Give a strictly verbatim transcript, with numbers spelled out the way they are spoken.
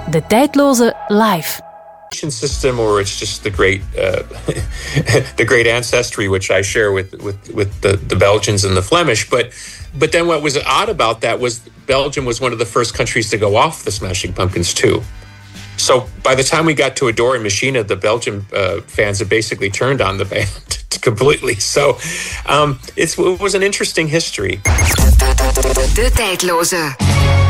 De Tijdloze Live. System, or it's just the great, uh, the great ancestry which I share with with with the, the Belgians and the Flemish. But but then what was odd about that was Belgium was one of the first countries to go off the Smashing Pumpkins too. So by the time we got to Adore and Machina, the Belgian uh, fans had basically turned on the band completely. So um, it's, it was an interesting history. De Tijdloze.